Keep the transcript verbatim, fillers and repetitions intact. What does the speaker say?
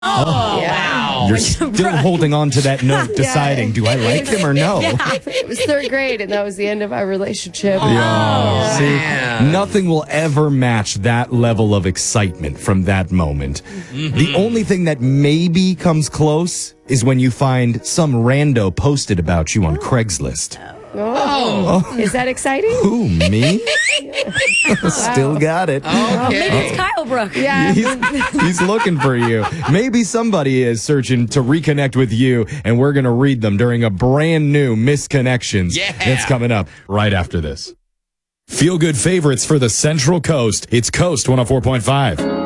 Oh, Yeah. wow. You're still holding on to that note, deciding, do I like him or no? Yeah. It was third grade, and that was the end of our relationship. Oh, Yeah. see, man. nothing will ever match that level of excitement from that moment. Mm-hmm. The only thing that maybe comes close is when you find some rando posted about you on Craigslist. Oh. Is that exciting? Who, me? Still got it. Okay. Maybe it's Kyle Brook. Yeah. He's, he's looking for you. Maybe somebody is searching to reconnect with you, and we're going to read them during a brand new Misconnections Yeah. that's coming up right after this. Feel good favorites for the Central Coast. It's Coast one oh four point five.